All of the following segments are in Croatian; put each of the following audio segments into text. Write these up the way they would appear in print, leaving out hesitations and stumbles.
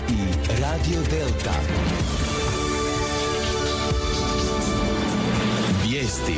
i Radio Delta. Vijesti.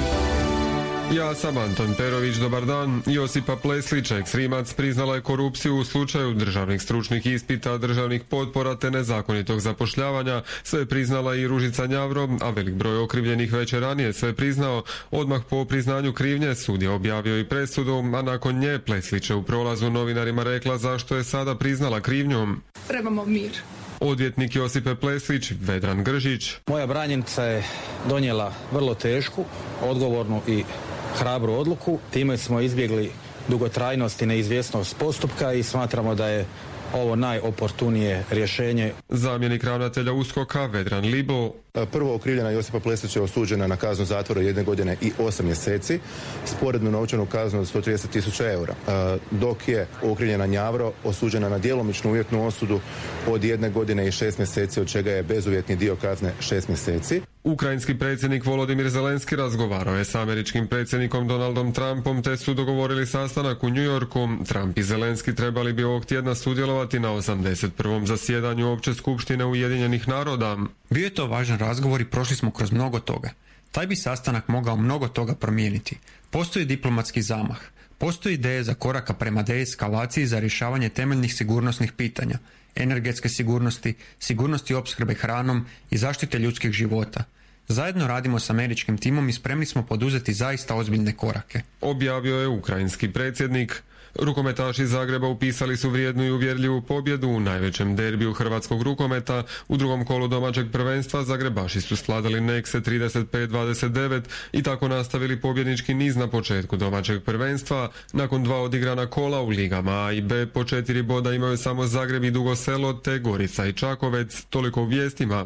Ja sam Anton Perović, dobar dan. Josipa Pleslić, eks-Rimac, priznala je korupciju u slučaju državnih stručnih ispita, državnih potpora te nezakonitog zapošljavanja. Sve je priznala i Ružica Njavro, a velik broj okrivljenih već je ranije sve priznao. Odmah po priznanju krivnje sud je objavio i presudu, a nakon nje Pleslić je u prolazu novinarima rekla zašto je sada priznala krivnju. Trebamo mir. Odvjetnik Josipe Pleslić, Vedran Gržić. Moja branjenica je donijela vrlo tešku, odgovornu i hrabru odluku. Time smo izbjegli dugotrajnost i neizvjesnost postupka i smatramo da je ovo najoportunije rješenje. Zamjenik ravnatelja USKOK-a Vedran Libo. Prvo okrivljena Josipa Pleslić je osuđena na kaznu zatvora 1 godine i 8 mjeseci, sporednu novčanu kaznu od 130.000 eura, dok je okrivljena Njavro osuđena na djelomičnu uvjetnu osudu od 1 godine i 6 mjeseci, od čega je bezuvjetni dio kazne 6 mjeseci. Ukrajinski predsjednik Volodimir Zelenski razgovarao je s američkim predsjednikom Donaldom Trumpom te su dogovorili sastanak u New Yorku. Trump i Zelenski trebali bi ovog tjedna sudjelovati na 81. zasjedanju Opće skupštine Ujedinjenih naroda. Bio je to važan razgovor i prošli smo kroz mnogo toga. Taj bi sastanak mogao mnogo toga promijeniti. Postoji diplomatski zamah. Postoji ideje za koraka prema deeskalaciji za rješavanje temeljnih sigurnosnih pitanja, energetske sigurnosti, sigurnosti opskrbe hranom i zaštite ljudskih života. Zajedno radimo s američkim timom i spremni smo poduzeti zaista ozbiljne korake. Objavio je ukrajinski predsjednik. Rukometaši Zagreba upisali su vrijednu i uvjerljivu pobjedu u najvećem derbiju hrvatskog rukometa. U drugom kolu domaćeg prvenstva Zagrebaši su svladali Nexe 35-29 i tako nastavili pobjednički niz na početku domaćeg prvenstva. Nakon 2 odigrana kola u ligama A i B po 4 boda imaju samo Zagreb i Dugo Selo te Gorica i Čakovec. Toliko u vijestima.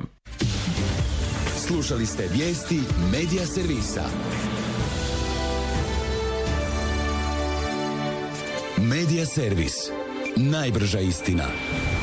Slušali ste vijesti Medija servisa. Medija servis. Najbrža istina.